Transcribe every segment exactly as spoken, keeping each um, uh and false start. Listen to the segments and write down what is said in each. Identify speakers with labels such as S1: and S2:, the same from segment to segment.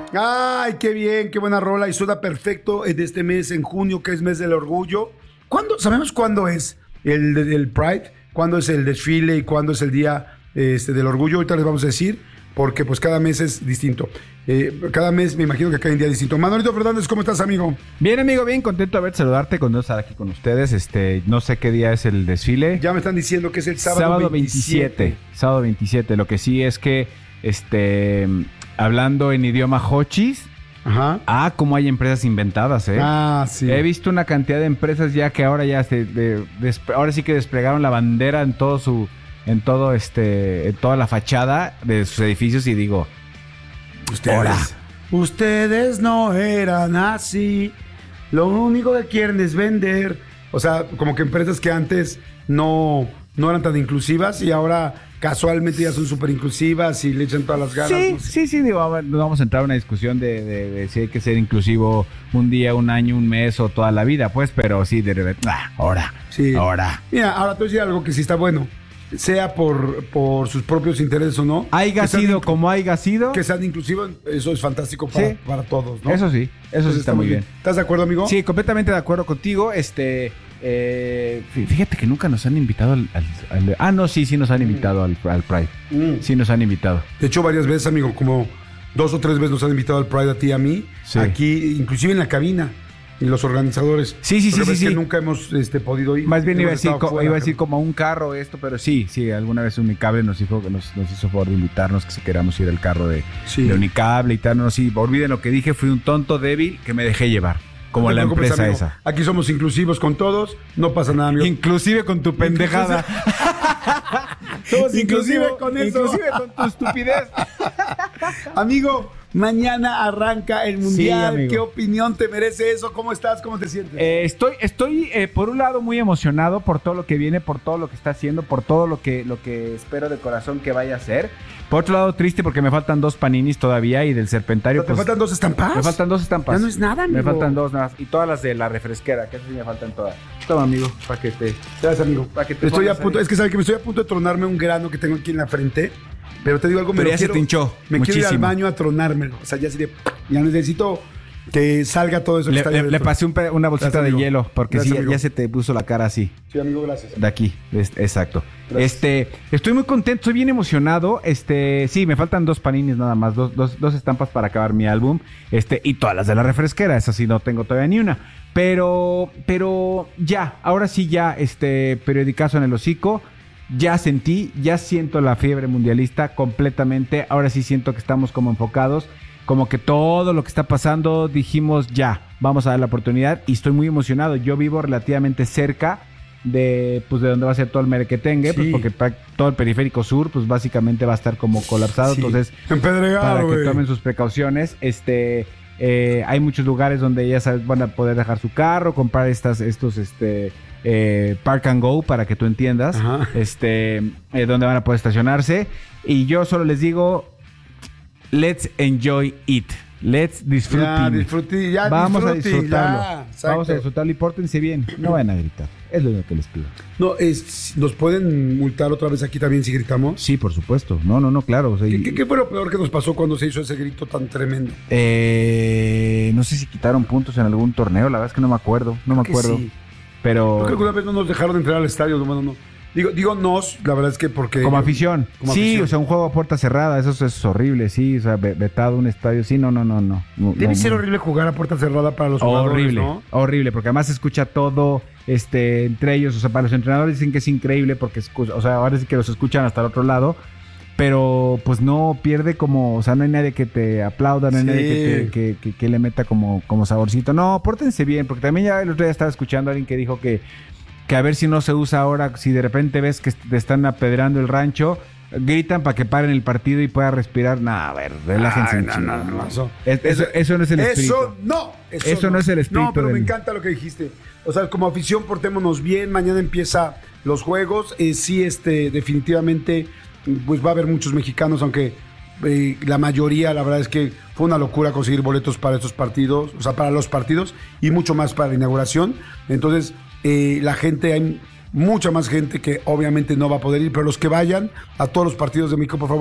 S1: Ay, qué bien, qué buena rola y suena perfecto en este mes, en junio, que es mes del orgullo. ¿Cuándo? ¿Sabemos cuándo es el, el Pride? ¿Cuándo es el desfile y cuándo es el día este, del orgullo? Ahorita les vamos a decir, porque pues cada mes es distinto. Eh, cada mes me imagino que cada día es distinto. Manolito Fernández, ¿cómo estás, amigo?
S2: Bien, amigo, bien, contento de ver, saludarte, contento de estar aquí con ustedes. Este, no sé qué día es el desfile.
S1: Ya me están diciendo que es el sábado,
S2: sábado
S1: veintisiete.
S2: veintisiete. Sábado veintisiete. Lo que sí es que, este, hablando en idioma hochis,
S1: Ajá.
S2: ah, cómo hay empresas inventadas, ¿eh?
S1: Ah, sí.
S2: He visto una cantidad de empresas ya que ahora ya se, de, de, ahora sí que desplegaron la bandera en todo su, en todo este, en toda la fachada de sus edificios y digo,
S1: ustedes,
S2: ahora.
S1: Ustedes no eran así. Lo único que quieren es vender. O sea, como que empresas que antes no, no eran tan inclusivas y ahora casualmente ya son súper inclusivas y le echan todas las ganas.
S2: Sí,
S1: no sé.
S2: sí, sí, digo, no vamos a entrar en una discusión de, de, de si hay que ser inclusivo un día, un año, un mes o toda la vida, pues, pero sí, de repente, ah, ahora,
S1: Sí.
S2: ahora.
S1: Mira, ahora te voy a decir algo que sí está bueno. Sea por, por sus propios intereses o no.
S2: Haiga
S1: que sean
S2: sido
S1: inclu-
S2: como haiga sido.
S1: Que sean inclusivos, eso es fantástico para,
S2: Sí.
S1: para todos, ¿no?
S2: Eso sí, eso
S1: Entonces
S2: sí está muy bien.
S1: ¿Estás de acuerdo, amigo?
S2: Sí, completamente de acuerdo contigo. Este, eh, fí- fíjate que nunca nos han invitado al, al- al- ah, no, sí, sí nos han invitado al, al Pride.
S1: Mm.
S2: Sí nos han invitado.
S1: De hecho, varias veces, amigo, como dos o tres veces nos han invitado al Pride a ti y a mí.
S2: Sí.
S1: Aquí, inclusive en la cabina. Y los organizadores.
S2: Sí, sí, sí,
S1: Porque
S2: sí,
S1: ves
S2: sí.
S1: que nunca hemos este, podido ir.
S2: Más bien iba a
S1: Hemos
S2: decir,
S1: estado
S2: co-
S1: fuera,
S2: iba a decir
S1: pero-
S2: como un carro esto, pero sí, sí, alguna vez Unicable nos dijo que nos, nos hizo favor de invitarnos, que si queríamos ir al carro de,
S1: Sí.
S2: de Unicable y tal. No, sí, olviden lo que dije, fui un tonto débil que me dejé llevar, como
S1: No te
S2: la
S1: preocupes,
S2: empresa
S1: amigo.
S2: esa.
S1: Aquí somos inclusivos con todos. No pasa nada, amigo.
S2: Inclusive con tu pendejada.
S1: Somos inclusive con eso.
S2: Inclusive con tu estupidez.
S1: Amigo, mañana arranca el Mundial.
S2: amigo.
S1: ¿Qué opinión te merece eso? ¿Cómo estás? ¿Cómo te sientes?
S2: Eh, estoy, estoy eh, por un lado muy emocionado por todo lo que viene, por todo lo que está haciendo, por todo lo que, lo que espero de corazón que vaya a ser. Por otro lado triste porque me faltan dos paninis todavía y del Serpentario.
S1: ¿Te
S2: pues,
S1: faltan dos estampas?
S2: Me faltan dos estampas.
S1: Ya no es nada, amigo.
S2: Me faltan dos nada más. Y todas las de la refresquera, que esas sí me faltan todas. Toma, amigo, para que te...
S1: Gracias, amigo.
S2: Para que te
S1: Estoy a
S2: pongas
S1: punto,
S2: ahí.
S1: es que sabes que me estoy a punto de tronarme un grano que tengo aquí en la frente. Pero te digo algo, me
S2: Pero
S1: lo
S2: ya se
S1: quiero-
S2: te hinchó
S1: Me quiero ir al
S2: muchísimo.
S1: baño a tronármelo. O sea, ya sería. Ya necesito que salga todo eso que
S2: Le,
S1: está
S2: le-
S1: ahí
S2: le
S1: adentro.
S2: pasé un pe- una bolsita
S1: Gracias,
S2: de
S1: amigo.
S2: hielo porque
S1: Gracias,
S2: sí, ya,
S1: amigo.
S2: ya se te puso la cara así.
S1: Sí, amigo, gracias.
S2: De aquí, es- exacto.
S1: Gracias.
S2: Este, estoy muy contento, estoy bien emocionado. Este, sí, me faltan dos paninis nada más, dos, dos, dos estampas para acabar mi álbum. Este, y todas las de la refresquera, esas sí no tengo todavía ni una. Pero, pero ya, ahora sí ya, este, periodicazo en el hocico. Ya sentí, ya siento la fiebre mundialista completamente. Ahora sí siento que estamos como enfocados. Como que todo lo que está pasando, dijimos ya, vamos a dar la oportunidad. Y estoy muy emocionado. Yo vivo relativamente cerca de, pues, de donde va a ser todo el merequetengue,
S1: Sí.
S2: pues porque pra- todo el periférico sur, pues básicamente va a estar como colapsado.
S1: Sí.
S2: Entonces,
S1: Empedregado,
S2: para que
S1: güey.
S2: tomen sus precauciones. Este, eh, hay muchos lugares donde ya sabes, van a poder dejar su carro, comprar estas, estos, este, eh, Park and Go para que tú entiendas,
S1: Ajá.
S2: este, eh, donde van a poder estacionarse. Y yo solo les digo, let's enjoy it. Let's disfruting.
S1: Ya, disfruti- ya,
S2: Vamos a
S1: disfruting,
S2: disfrutarlo.
S1: ya, exacto.
S2: Vamos a disfrutarlo y pórtense bien. No vayan a gritar. Es lo único que les pido.
S1: No, es, ¿nos pueden multar otra vez aquí también si gritamos?
S2: Sí, por supuesto. No, no, no, claro. O sea,
S1: ¿Qué,
S2: y-
S1: qué, qué fue lo peor que nos pasó cuando se hizo ese grito tan tremendo?
S2: Eh, no sé si quitaron puntos en algún torneo, la verdad es que no me acuerdo, no me
S1: Que
S2: acuerdo.
S1: sí.
S2: Pero
S1: Yo creo que una vez no nos dejaron entrar al estadio. Bueno, no. Digo, digo nos, la verdad es que porque...
S2: como afición.
S1: Como
S2: sí,
S1: afición.
S2: o sea, un juego a puerta cerrada, eso es horrible, sí, o sea, ve- vetado un estadio, sí, no, no, no, no. no
S1: Debe
S2: no,
S1: ser
S2: no.
S1: horrible jugar a puerta cerrada para los jugadores,
S2: Horrible,
S1: ¿no?
S2: horrible, porque además se escucha todo este, entre ellos, o sea, para los entrenadores dicen que es increíble porque, escu- o sea, ahora sí que los escuchan hasta el otro lado, pero pues no pierde como, o sea, no hay nadie que te aplauda, no hay
S1: Sí.
S2: nadie que, te- que, que- que le meta como, como saborcito. No, pórtense bien, porque también ya el otro día estaba escuchando a alguien que dijo que, que a ver si no se usa ahora, si de repente ves que te están apedrando el rancho, gritan para que paren el partido y pueda respirar. Nah, a ver, relájense
S1: Ay,
S2: un
S1: no,
S2: chingo,
S1: no, no,
S2: ¿no?
S1: eso-
S2: Es- eso, eso no es el espíritu.
S1: Eso no. Eso,
S2: Eso no es el espíritu
S1: No, pero me
S2: del-
S1: encanta lo que dijiste. O sea, como afición, portémonos bien. Mañana empieza los juegos. Eh, sí, este, definitivamente, pues va a haber muchos mexicanos, aunque eh, la mayoría, la verdad es que fue una locura conseguir boletos para estos partidos, o sea, para los partidos y mucho más para la inauguración. Entonces, eh, la gente, hay mucha más gente que obviamente no va a poder ir, pero los que vayan a todos los partidos de México, por favor,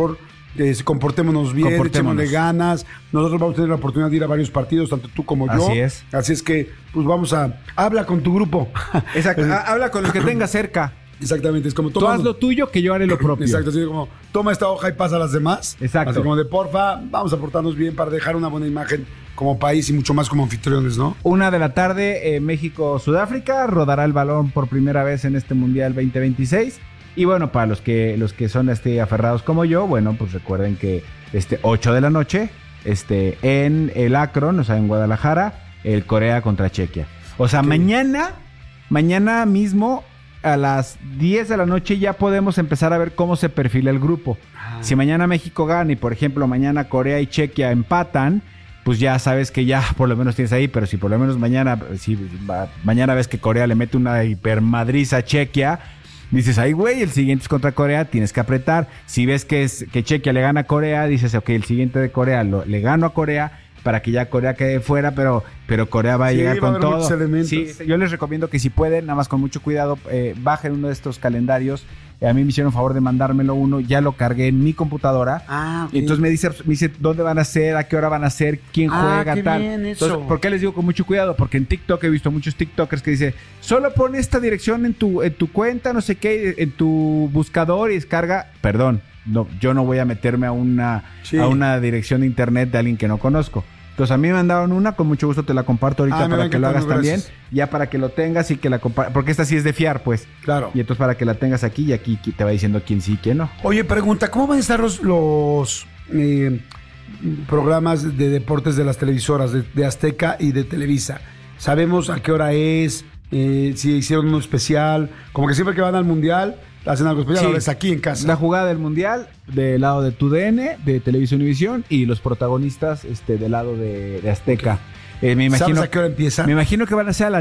S1: eh, comportémonos bien,
S2: Comportémonos.
S1: echémosle ganas. Nosotros vamos a tener la oportunidad de ir a varios partidos, tanto tú como yo.
S2: Así es.
S1: Así es que, pues vamos a... Habla con tu grupo.
S2: Exacto. Ha- Habla con los que tengas cerca.
S1: Exactamente, es como...
S2: Tú
S1: toma-
S2: haz lo tuyo, que yo haré lo propio.
S1: Exacto, así como toma esta hoja y pasa a las demás.
S2: Exacto.
S1: Así como de porfa, vamos a portarnos bien para dejar una buena imagen como país y mucho más como anfitriones, ¿no?
S2: Una de la tarde, eh, México-Sudáfrica, rodará el balón por primera vez en este Mundial veinte veintiséis. Y bueno, para los que, los que son este, aferrados como yo, bueno, pues recuerden que este ocho de la noche, este, en el Akron, o sea, en Guadalajara, el Corea contra Chequia. O sea,
S1: Ok.
S2: mañana, mañana mismo, a las diez de la noche ya podemos empezar a ver cómo se perfila el grupo.
S1: Ah.
S2: Si mañana México gana y, por ejemplo, mañana Corea y Chequia empatan, pues ya sabes que ya por lo menos tienes ahí, pero si por lo menos mañana, si va- mañana ves que Corea le mete una hipermadriza a Chequia, dices, ay güey, el siguiente es contra Corea, tienes que apretar. Si ves que, es, que Chequia le gana a Corea, dices, ok, el siguiente de Corea lo, le gano a Corea para que ya Corea quede fuera, pero, pero Corea va a
S1: Sí,
S2: llegar
S1: va a
S2: con
S1: haber
S2: todo.
S1: muchos elementos.
S2: Sí, yo les recomiendo que si pueden, nada más con mucho cuidado, eh, bajen uno de estos calendarios. Eh, a mí me hicieron favor de mandármelo uno, ya lo cargué en mi computadora.
S1: Ah, ok.
S2: Y entonces me dice, me dice dónde van a ser, a qué hora van a ser, quién
S1: Ah,
S2: juega,
S1: qué
S2: tal.
S1: bien, eso.
S2: Entonces, ¿por qué les digo con mucho cuidado? Porque en TikTok he visto muchos TikTokers que dicen, solo pon esta dirección en tu, en tu cuenta, no sé qué, en tu buscador y descarga. Perdón, no, yo no voy a meterme a una,
S1: Sí.
S2: a una dirección de internet de alguien que no conozco. Entonces a mí me mandaron una, con mucho gusto te la comparto ahorita
S1: Ah, me va
S2: para que lo hagas
S1: encantando,
S2: también,
S1: gracias.
S2: ya para que lo tengas y que la compartas, porque esta sí es de fiar, pues.
S1: Claro.
S2: Y entonces para que la tengas aquí y aquí te va diciendo quién sí y quién no.
S1: Oye, pregunta, ¿cómo van a estar los, los eh, programas de deportes de las televisoras, de, de Azteca y de Televisa? ¿Sabemos a qué hora es? Eh, si hicieron uno especial. Como que siempre que van al Mundial, hacen algo especial.
S2: Sí.
S1: Ahora es aquí en casa.
S2: La jugada del Mundial del lado de tu D N, de Televisión Univisión, y los protagonistas este, del lado de, de Azteca. Eh, me imagino,
S1: ¿Sabes a qué hora empieza?
S2: me imagino que van a ser a las